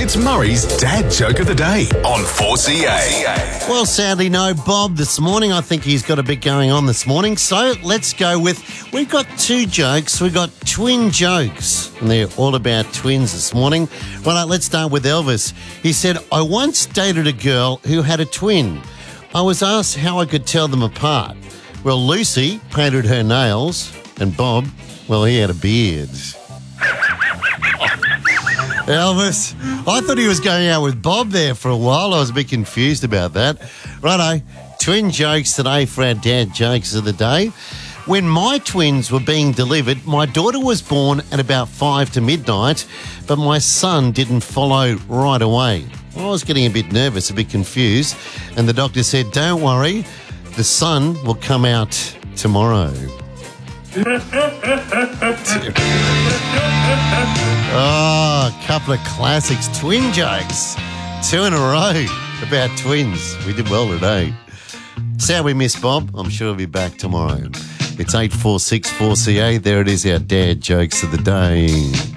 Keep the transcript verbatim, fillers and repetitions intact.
It's Murray's Dad Joke of the Day on four C A. Well, sadly, no Bob this morning. I think he's got a bit going on this morning. So let's go with, we've got two jokes. We've got twin jokes, and they're all about twins this morning. Well, let's start with Elvis. He said, I once dated a girl who had a twin. I was asked how I could tell them apart. Well, Lucy painted her nails, and Bob, well, he had a beard. Elvis, I thought he was going out with Bob there for a while. I was a bit confused about that. Righto, twin jokes today for our dad jokes of the day. When my twins were being delivered, my daughter was born at about five to midnight, but my son didn't follow right away. I was getting a bit nervous, a bit confused, and the doctor said, don't worry, the sun will come out tomorrow. Oh, a couple of classics, twin jokes. Two in a row about twins. We did well today. Sad we missed Bob. I'm sure he'll be back tomorrow. It's eight four six four C A. There it is, our dad jokes of the day.